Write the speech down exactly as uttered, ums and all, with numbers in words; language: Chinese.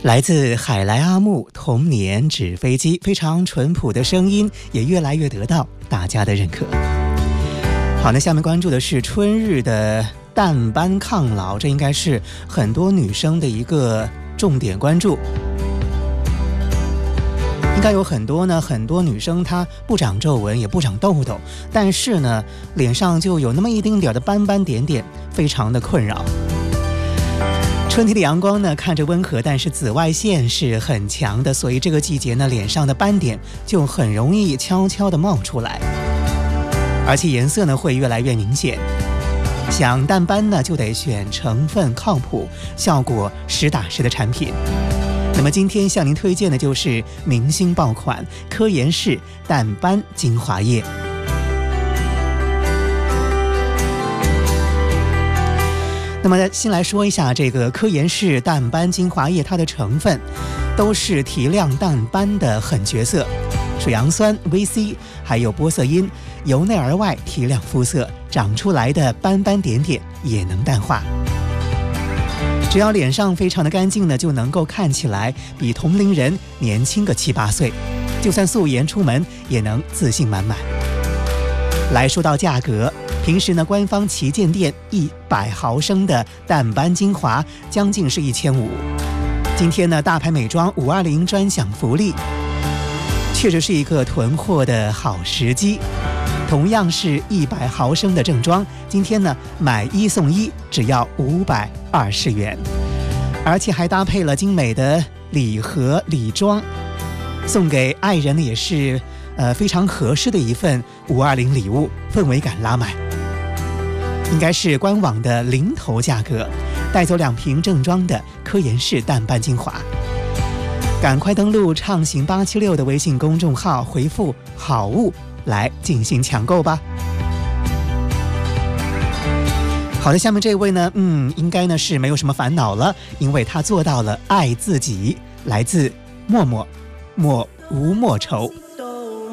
来自海莱阿木童年纸飞机，非常淳朴的声音也越来越得到大家的认可。好，那下面关注的是春日的淡斑抗老，这应该是很多女生的一个重点关注。应该有很多呢，很多女生她不长皱纹也不长痘痘，但是呢脸上就有那么一丁点的斑斑点点，非常的困扰。春天的阳光呢看着温和，但是紫外线是很强的，所以这个季节呢脸上的斑点就很容易悄悄地冒出来，而且颜色呢会越来越明显。想淡斑呢就得选成分靠谱、效果实打实的产品。那么今天向您推荐的就是明星爆款科颜氏淡斑精华液。那么先来说一下这个科颜氏淡斑精华液，它的成分都是提亮淡斑的狠角色，水杨酸、V C 还有玻色因，由内而外提亮肤色，长出来的斑斑点点也能淡化。只要脸上非常的干净呢，就能够看起来比同龄人年轻个七八岁，就算素颜出门也能自信满满。来说到价格，平时呢官方旗舰店一百毫升的淡斑精华将近是一千五，今天呢大牌美妆五二零专享福利，确实是一个囤货的好时机。同样是一百毫升的正装，今天呢买一送一，只要五百二十元，而且还搭配了精美的礼盒礼装，送给爱人呢也是呃非常合适的一份五二零礼物，氛围感拉满。应该是官网的零头价格，带走两瓶正装的科颜氏淡斑精华。赶快登录畅行八七六的微信公众号，回复好物来进行抢购吧。好的，下面这位呢，嗯，应该呢是没有什么烦恼了，因为他做到了爱自己，来自默默，莫无莫愁。